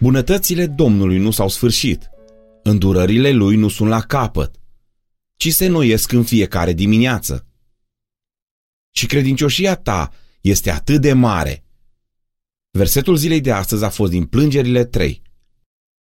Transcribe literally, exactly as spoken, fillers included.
Bunătățile Domnului nu s-au sfârșit, îndurările Lui nu sunt la capăt, ci se noiesc în fiecare dimineață. Și credincioșia ta este atât de mare. Versetul zilei de astăzi a fost din Plângerile trei.